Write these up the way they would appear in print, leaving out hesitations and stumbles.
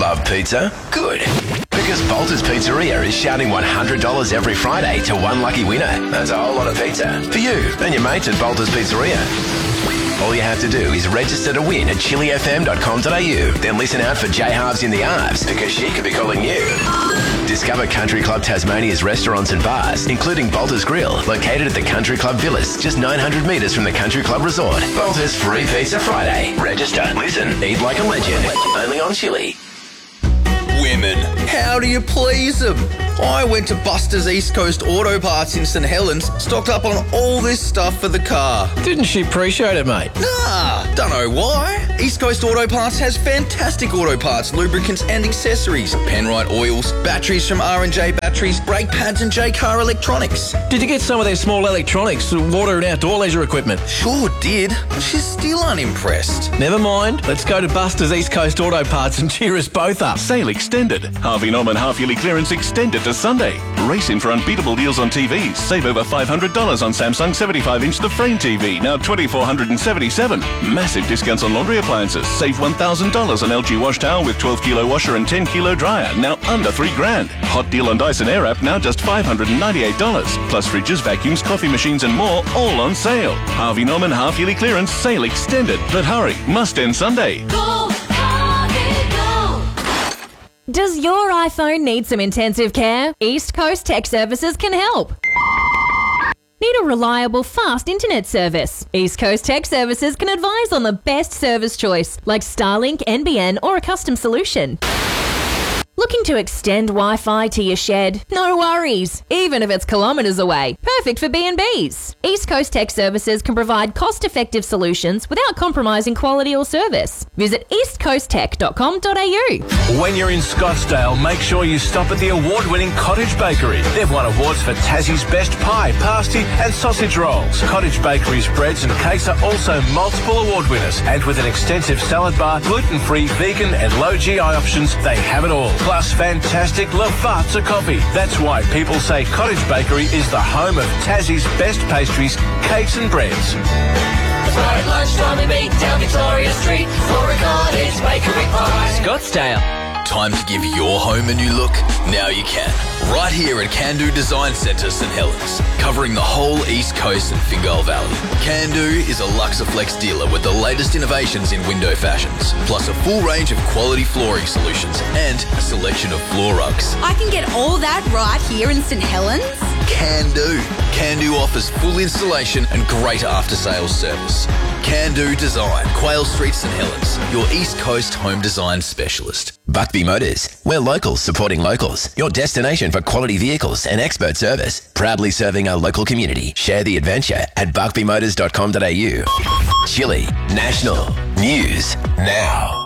Love pizza? Good. Because Bolter's Pizzeria is shouting $100 every Friday to one lucky winner. That's a whole lot of pizza for you and your mates at Bolter's Pizzeria. All you have to do is register to win at chilifm.com.au. Then listen out for J Halves in the Arves because she could be calling you. Discover Country Club Tasmania's restaurants and bars, including Bolter's Grill, located at the Country Club Villas, just 900 metres from the Country Club Resort. Bolter's Free Pizza Friday. Register, listen, eat like a legend. Only on Chili. Women. How do you please them? I went to Buster's East Coast Auto Parts in St Helens, stocked up on all this stuff for the car. Didn't she appreciate it, mate? Nah, don't know why. East Coast Auto Parts has fantastic auto parts, lubricants and accessories, Penrite oils, batteries from R&J Batteries, brake pads and J-Car electronics. Did you get some of their small electronics, water and outdoor leisure equipment? Sure did. She's still unimpressed. Never mind. Let's go to Buster's East Coast Auto Parts and cheer us both up. Sale extended. Harvey Norman half-yearly clearance extended to Sunday. Race in for unbeatable deals on TVs. Save over $500 on Samsung 75-inch The Frame TV, now $2,477. Massive discounts on laundry appliances. Save $1,000 on LG wash towel with 12-kilo washer and 10-kilo dryer, now under $3,000. Hot deal on Dyson Airwrap, now just $598. Plus fridges, vacuums, coffee machines and more, all on sale. Harvey Norman half-yearly clearance, sale extended. But hurry, must end Sunday. Go, Harvey, go! Does your iPhone need some intensive care? East Coast Tech Services can help. Need a reliable, fast internet service? East Coast Tech Services can advise on the best service choice, like Starlink, NBN, or a custom solution. Looking to extend Wi-Fi to your shed? No worries, even if it's kilometres away. Perfect for B&Bs. East Coast Tech Services can provide cost-effective solutions without compromising quality or service. Visit eastcoasttech.com.au. When you're in Scottsdale, make sure you stop at the award-winning Cottage Bakery. They've won awards for Tassie's Best Pie, Pasty and Sausage Rolls. Cottage Bakery's breads and cakes are also multiple award winners. And with an extensive salad bar, gluten-free, vegan and low GI options, they have it all. Plus fantastic Lavazza coffee. That's why people say Cottage Bakery is the home of Tassie's best pastries, cakes and breads. Tomorrow at lunchtime we meet down Victoria Street for a Cottage Bakery pie. Scottsdale. Time to give your home a new look? Now you can. Right here at Can-Do Design Centre, St Helens. Covering the whole East Coast and Fingal Valley. Can-Do is a Luxaflex dealer with the latest innovations in window fashions, plus a full range of quality flooring solutions and a selection of floor rugs. I can get all that right here in St Helens? Can-Do. Can-Do offers full installation and great after-sales service. Can-Do Design, Quayle Street, St Helens, your East Coast home design specialist. Buckby Motors. We're locals supporting locals. Your destination for quality vehicles and expert service. Proudly serving our local community. Share the adventure at buckbymotors.com.au. Chile National News Now.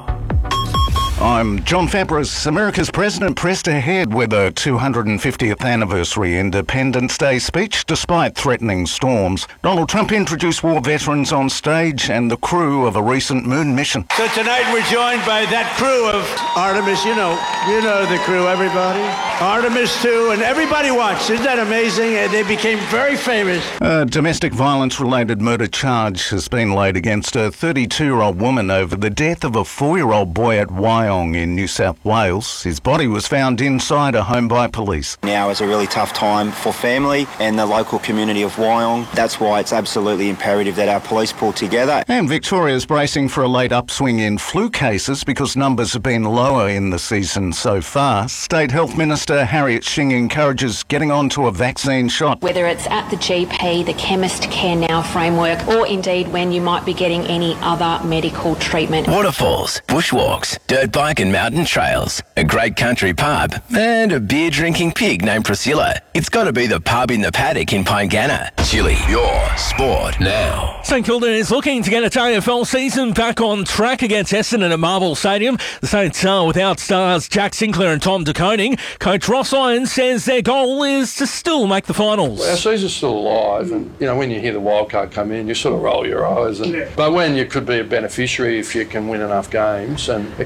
I'm John Fabris. America's president pressed ahead with a 250th anniversary Independence Day speech despite threatening storms. Donald Trump introduced war veterans on stage and the crew of a recent moon mission. So tonight we're joined by that crew of Artemis. You know the crew, everybody. Artemis 2, and everybody watched. Isn't that amazing? And they became very famous. A domestic violence-related murder charge has been laid against a 32-year-old woman over the death of a 4-year-old boy at Wyong in New South Wales. His body was found inside a home by police. Now is a really tough time for family and the local community of Wyong. That's why it's absolutely imperative that our police pull together. And Victoria's bracing for a late upswing in flu cases because numbers have been lower in the season so far. State Health Minister Harriet Shing encourages getting onto a vaccine shot. Whether it's at the GP, the Chemist Care Now framework, or indeed when you might be getting any other medical treatment. Waterfalls, bushwalks, dirt bike and mountain trails, a great country pub, and a beer-drinking pig named Priscilla. It's got to be the pub in the paddock in Pyngana. Chile, your sport now. St Kilda is looking to get its AFL season back on track against Essendon at Marvel Stadium. The Saints are without stars Jack Sinclair and Tom de Koning. Coach Ross Irons says their goal is to still make the finals. Our season's still alive, and when you hear the wild card come in, you sort of roll your eyes. But when you could be a beneficiary if you can win enough games, and it keeps you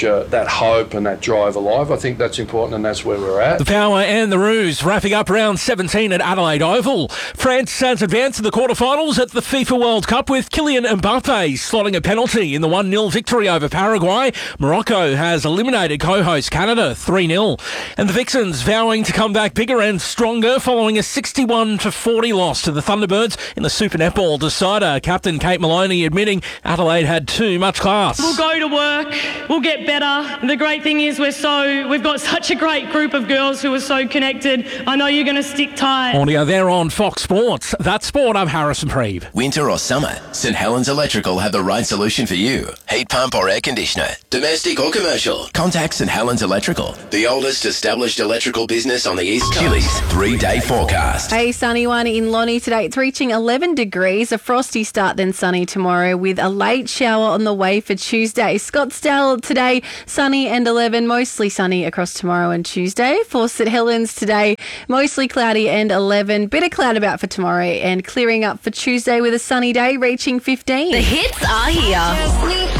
that hope and that drive alive. I think that's important, and that's where we're at. The Power and the Roos wrapping up round 17 at Adelaide Oval. France has advanced to the quarterfinals at the FIFA World Cup with Kylian Mbappe slotting a penalty in the 1-0 victory over Paraguay. Morocco has eliminated co-host Canada 3-0. And the Vixens vowing to come back bigger and stronger following a 61-40 loss to the Thunderbirds in the Super Netball decider. Captain Kate Maloney admitting Adelaide had too much class. We'll go to work, we'll get better. The great thing is we've got such a great group of girls who are so connected. I know you're going to stick tight. Audio there on Fox Sports. That's Sport. I'm Harrison Preeve. Winter or summer, St Helens Electrical have the right solution for you. Heat pump or air conditioner, domestic or commercial. Contact St Helens Electrical, the oldest established electrical business on the East Coast. Chili's 3-day forecast. A sunny one in Lonnie today. It's reaching 11 degrees. A frosty start, then sunny tomorrow with a late shower on the way for Tuesday. Scottsdale today, sunny and 11. Mostly sunny across tomorrow and Tuesday. For St Helens today, mostly cloudy and 11. Bit of cloud about for tomorrow and clearing up for Tuesday with a sunny day reaching 15. The hits are here.